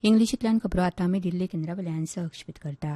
इंग्लिशींतल्यान खबरो आतां आमी दिल्ली केंद्रावेल्यान सहक्षेपीत करता.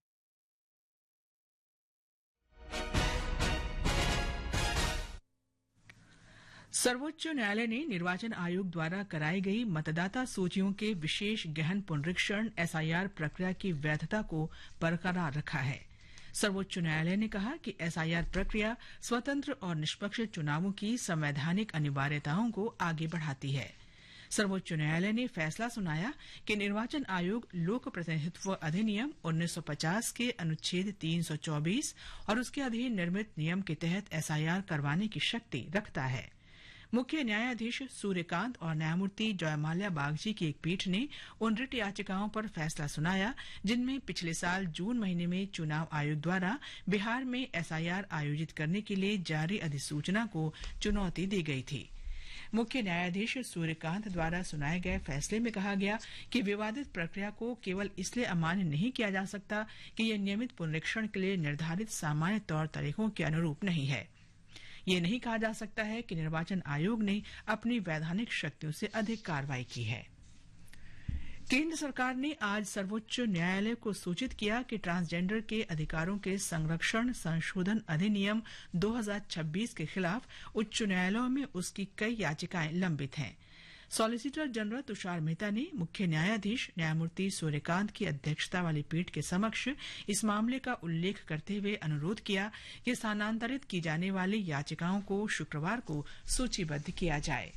सर्वोच्च न्यायालय ने निर्वाचन आयोग द्वारा कराई गई मतदाता सूचियों के विशेष गहन पुनरीक्षण एसआईआर प्रक्रिया की वैधता को बरकरार रखा है. सर्वोच्च न्यायालय ने कहा कि एसआईआर प्रक्रिया स्वतंत्र और निष्पक्ष चुनावों की संवैधानिक अनिवार्यताओं को आगे बढ़ाती है. सर्वोच्च न्यायालय ने फैसला सुनाया कि निर्वाचन आयोग लोक प्रतिनिधित्व अधिनियम 1950 के अनुच्छेद 324 और उसके अधीन निर्मित नियम के तहत एसआईआर करवाने की शक्ति रखता है. मुख्य न्यायाधीश सूर्यकांत और न्यायमूर्ति जयमाल्या बागची की एक पीठ ने उन रिट याचिकाओं पर फैसला सुनाया जिनमें पिछले साल जून महीने में चुनाव आयोग द्वारा बिहार में एसआईआर आयोजित करने के लिए जारी अधिसूचना को चुनौती दी गई थी. मुख्य न्यायाधीश सूर्यकांत द्वारा सुनाए गए फैसले में कहा गया कि विवादित प्रक्रिया को केवल इसलिए अमान्य नहीं किया जा सकता कि यह नियमित पुनरीक्षण के लिए निर्धारित सामान्य तौर तरीकों के अनुरूप नहीं है. ये नहीं कहा जा सकता है कि निर्वाचन आयोग ने अपनी वैधानिक शक्तियों से अधिक कार्रवाई की है. केंद्र सरकार ने आज सर्वोच्च न्यायालय को सूचित किया कि ट्रांसजेंडर के अधिकारों के संरक्षण संशोधन अधिनियम 2026 के खिलाफ उच्च न्यायालयों में उसकी कई याचिकाएं लंबित हैं. सॉलिसिटर जनरल तुषार मेहता ने मुख्य न्यायाधीश न्यायमूर्ति सूर्यकांत की अध्यक्षता वाली पीठ के समक्ष इस मामले का उल्लेख करते हुए अनुरोध किया कि स्थानांतरित की जाने वाली याचिकाओं को शुक्रवार को सूचीबद्ध किया जाए.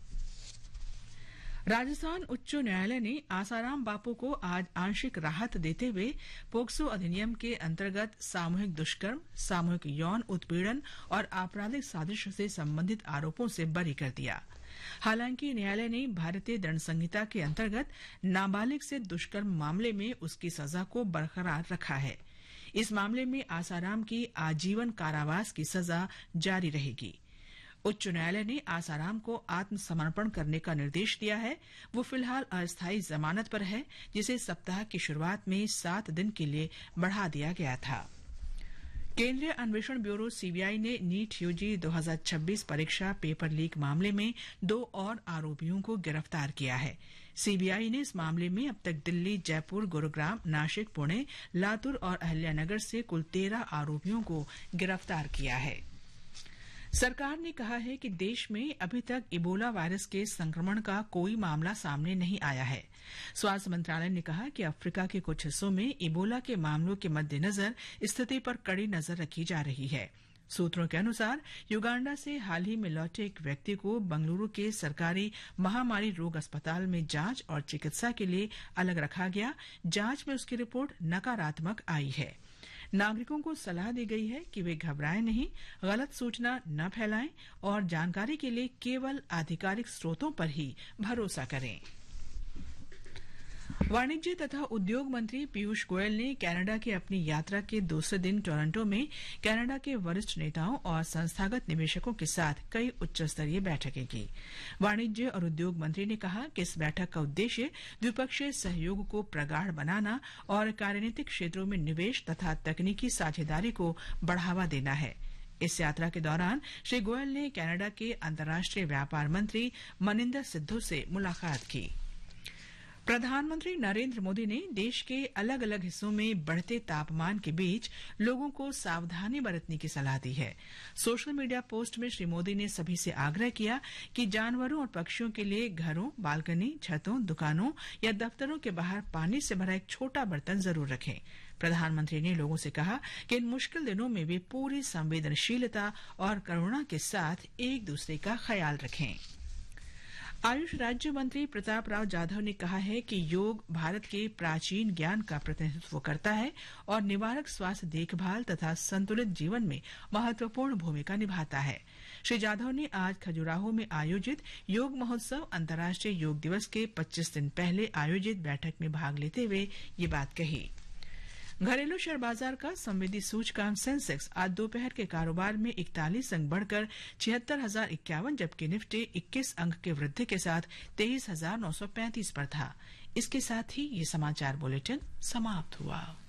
राजस्थान उच्च न्यायालय ने आसाराम बापू को आज आंशिक राहत देते हुए पोक्सो अधिनियम के अंतर्गत सामूहिक दुष्कर्म, सामूहिक यौन उत्पीड़न और आपराधिक साजिश से संबंधित आरोपों से बरी कर दिया. हालांकि न्यायालय ने भारतीय दंड संहिता के अंतर्गत नाबालिग से दुष्कर्म मामले में उसकी सजा को बरकरार रखा है. इस मामले में आसाराम की आजीवन कारावास की सजा जारी रहेगी. उच्च न्यायालय ने आसाराम को आत्मसमर्पण करने का निर्देश दिया है. वो फिलहाल अस्थायी जमानत पर है जिसे सप्ताह की शुरुआत में 7 दिन के लिए बढ़ा दिया गया था. केंद्रीय अन्वेषण ब्यूरो सीबीआई ने नीट यूजी 2026 परीक्षा पेपर लीक मामले में 2 और आरोपियों को गिरफ्तार किया है. सीबीआई ने इस मामले में अब तक दिल्ली, जयपुर, गुरुग्राम, नासिक, पुणे, लातूर और अहिल्यानगर से कुल 13 आरोपियों को गिरफ्तार किया है. सरकार ने कहा है कि देश में अभी तक इबोला वायरस के संक्रमण का कोई मामला सामने नहीं आया है. स्वास्थ्य मंत्रालय ने कहा कि अफ्रीका के कुछ हिस्सों में इबोला के मामलों के मद्देनजर स्थिति पर कड़ी नजर रखी जा रही है. सूत्रों के अनुसार युगांडा से हाल ही में लौटे एक व्यक्ति को बंगलुरु के सरकारी महामारी रोग अस्पताल में जांच और चिकित्सा के लिए अलग रखा गया. जांच में उसकी रिपोर्ट नकारात्मक आई है. नागरिकों को सलाह दी गई है कि वे घबराएं नहीं, गलत सूचना न फैलाएं और जानकारी के लिए केवल आधिकारिक स्रोतों पर ही भरोसा करें. वाणिज्य तथा उद्योग मंत्री पीयूष गोयल ने कनाडा की अपनी यात्रा के दूसरे दिन टोरंटो में कनाडा के वरिष्ठ नेताओं और संस्थागत निवेशकों के साथ कई उच्च स्तरीय बैठकें की. वाणिज्य और उद्योग मंत्री ने कहा कि इस बैठक का उद्देश्य द्विपक्षीय सहयोग को प्रगाढ़ बनाना और कार्यनीतिक क्षेत्रों में निवेश तथा तकनीकी साझेदारी को बढ़ावा देना है. इस यात्रा के दौरान श्री गोयल ने कनाडा के अंतर्राष्ट्रीय व्यापार मंत्री मनिंदर सिद्धू से मुलाकात की. प्रधानमंत्री नरेंद्र मोदी ने देश के अलग अलग हिस्सों में बढ़ते तापमान के बीच लोगों को सावधानी बरतने की सलाह दी है. सोशल मीडिया पोस्ट में श्री मोदी ने सभी से आग्रह किया कि जानवरों और पक्षियों के लिए घरों, बालकनी, छतों, दुकानों या दफ्तरों के बाहर पानी से भरा एक छोटा बर्तन जरूर रखें. प्रधानमंत्री ने लोगों से कहा कि इन मुश्किल दिनों में वे पूरी संवेदनशीलता और करुणा के साथ एक दूसरे का ख्याल रखें. आयुष राज्य मंत्री प्रताप राव जाधव ने कहा है कि योग भारत के प्राचीन ज्ञान का प्रतिनिधित्व करता है और निवारक स्वास्थ्य देखभाल तथा संतुलित जीवन में महत्वपूर्ण भूमिका निभाता है. श्री जाधव ने आज खजुराहो में आयोजित योग महोत्सव अंतर्राष्ट्रीय योग दिवस के 25 दिन पहले आयोजित बैठक में भाग लेते हुए ये बात कही. घरेलू शेयर बाजार का संवेदी सूचकांक सेंसेक्स आज दोपहर के कारोबार में 41 अंक बढ़कर 76,051 जबकि निफ्टी 21 अंक के वृद्धि के साथ 23,935 पर था. इसके साथ ही ये समाचार बुलेटिन समाप्त हुआ.